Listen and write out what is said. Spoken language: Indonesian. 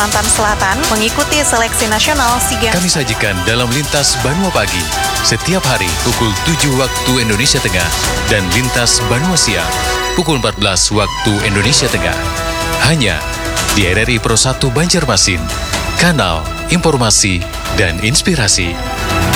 Kalimantan Selatan mengikuti seleksi nasional SEA Games. Kami sajikan dalam Lintas Banua Pagi, setiap hari pukul 7 waktu Indonesia Tengah dan Lintas Banua Siang, pukul 14 waktu Indonesia Tengah. Hanya di RRI Pro 1 Banjarmasin, kanal informasi dan inspirasi.